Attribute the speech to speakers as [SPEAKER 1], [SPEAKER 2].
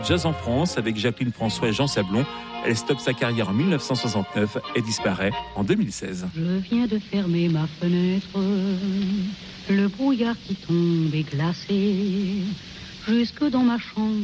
[SPEAKER 1] Jazz en France avec Jacqueline François et Jean Sablon. Elle stoppe sa carrière en 1969 et disparaît en 2016.
[SPEAKER 2] Je viens de fermer ma fenêtre, le brouillard qui tombe est glacé jusque dans ma chambre.